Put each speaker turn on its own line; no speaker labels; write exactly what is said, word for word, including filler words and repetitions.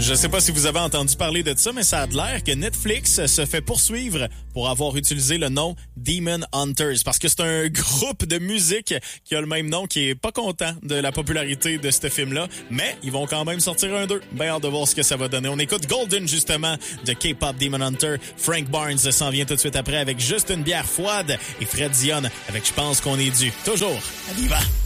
Je sais pas si vous avez entendu parler de ça, mais ça a de l'air que Netflix se fait poursuivre pour avoir utilisé le nom Demon Hunters. Parce que c'est un groupe de musique qui a le même nom, qui est pas content de la popularité de ce film-là. Mais ils vont quand même sortir un deux. Ben hâte de voir ce que ça va donner. On écoute Golden, justement, de K-pop Demon Hunter. Frank Barnes s'en vient tout de suite après avec juste une bière froide. Et Fred Dion avec Je pense qu'on est dû. Toujours à Viva!